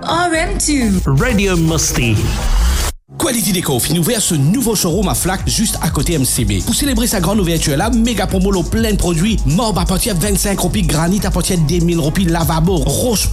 RM2. Radio Musty. Quality Déco finit ouvert ce nouveau showroom à Flac juste à côté MCB. Pour célébrer sa grande ouverture là, méga promo plein de produits, marbre à partir de 25 roupies, granit à partir de 1000 roupies, lavabo, roche